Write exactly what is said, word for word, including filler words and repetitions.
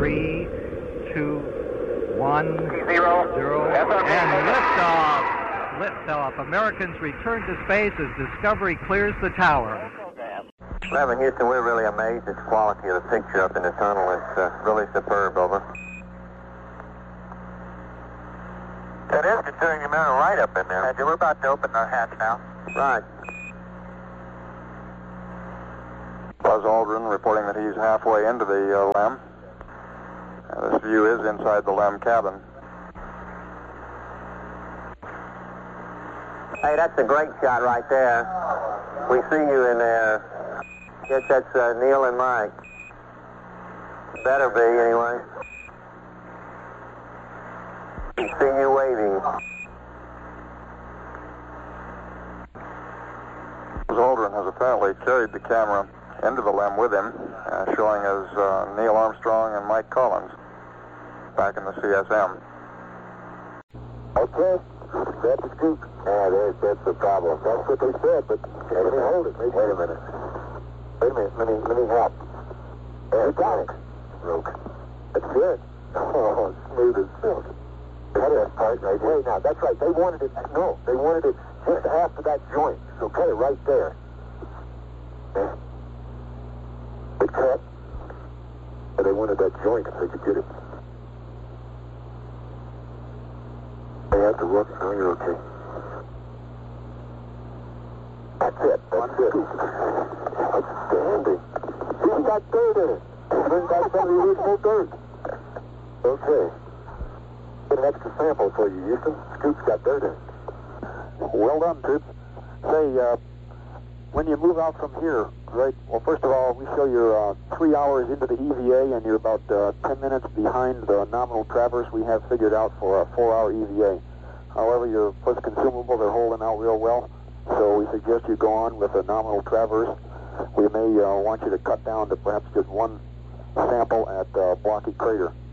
three, two, one, zero, zero, and liftoff. Liftoff. Americans return to space as Discovery clears the tower. Eleven Houston, we're really amazed at the quality of the picture up in the tunnel. It's uh, really superb, over. It is, considering the amount of light up in there. We're about to open the hatch now. Right. Buzz Aldrin reporting that he's halfway into the uh, LEM. Uh, this view is inside the LEM cabin. Hey, that's a great shot right there. We see you in there. Guess that's uh, Neil and Mike. Better be, anyway. We see you waving. Buzz Aldrin has apparently carried the camera into the LEM with him, uh, showing as uh, Neil Armstrong and Mike Collins back in the C S M. Okay, that's the scoop. Yeah, there's, that's the problem. That's what they said, but let me hold it. Wait a minute. Wait a minute, let me, let me help. There, got it. Broke. That's good. Oh, smooth as silk. That is part right here. Now, that's right. They wanted it, no, they wanted it just after that joint. So cut it right there. Yeah. It cut. But they wanted that joint if they could get it. They have to look. Oh, you're okay. That's it. That's it. Outstanding. He's got dirt in it. Brings back some of the original dirt. Okay. Get an extra sample for you, Houston. Scoop's got dirt in it. Well done, Toots. Say, uh, when you move out from here, right, well, first of all, we show you're uh, three hours into the E V A, and you're about uh, ten minutes behind the nominal traverse we have figured out for a four-hour E V A. However, your first consumable, they're holding out real well, so we suggest you go on with a nominal traverse. We may uh, want you to cut down to perhaps just one sample at uh, Blocky Crater.